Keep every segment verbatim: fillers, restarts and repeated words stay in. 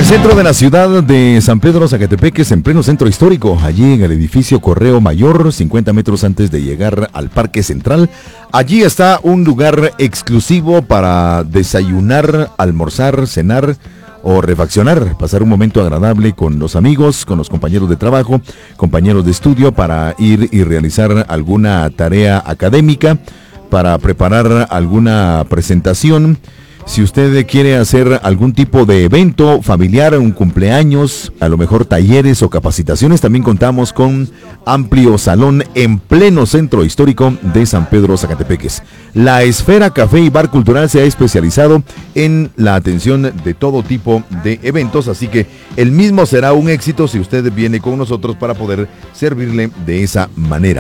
centro de la ciudad de San Pedro Zacatepeques, en pleno centro histórico, allí en el edificio Correo Mayor, cincuenta metros antes de llegar al Parque Central. Allí está un lugar exclusivo para desayunar, almorzar, cenar o refaccionar, pasar un momento agradable con los amigos, con los compañeros de trabajo, compañeros de estudio, para ir y realizar alguna tarea académica, para preparar alguna presentación. Si usted quiere hacer algún tipo de evento familiar, un cumpleaños, a lo mejor talleres o capacitaciones, también contamos con amplio salón en pleno centro histórico de San Pedro Zacatepeques. La Esfera Café y Bar Cultural se ha especializado en la atención de todo tipo de eventos, así que el mismo será un éxito si usted viene con nosotros para poder servirle de esa manera.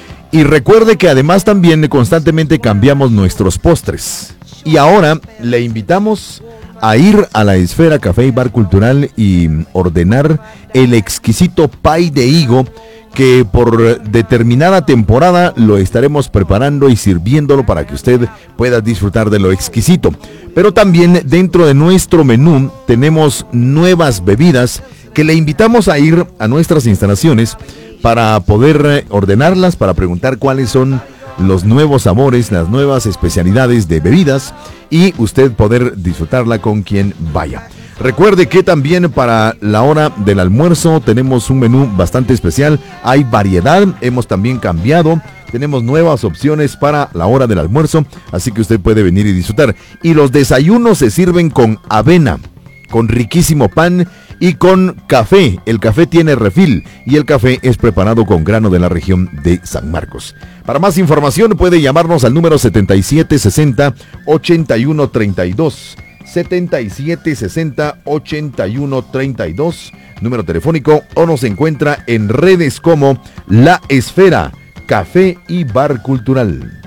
Y recuerde que además también constantemente cambiamos nuestros postres. Y ahora le invitamos a ir a la Esfera Café y Bar Cultural y ordenar el exquisito pay de higo, que por determinada temporada lo estaremos preparando y sirviéndolo para que usted pueda disfrutar de lo exquisito. Pero también dentro de nuestro menú tenemos nuevas bebidas que le invitamos a ir a nuestras instalaciones para poder ordenarlas, para preguntar cuáles son los nuevos sabores, las nuevas especialidades de bebidas y usted poder disfrutarla con quien vaya. Recuerde que también para la hora del almuerzo tenemos un menú bastante especial. Hay variedad, hemos también cambiado, tenemos nuevas opciones para la hora del almuerzo, así que usted puede venir y disfrutar. Y los desayunos se sirven con avena, con riquísimo pan y con café. El café tiene refil y el café es preparado con grano de la región de San Marcos. Para más información puede llamarnos al número setenta y siete sesenta, ochenta y uno treinta y dos. setenta y siete sesenta, ochenta y uno treinta y dos, número telefónico, o nos encuentra en redes como La Esfera Café y Bar Cultural.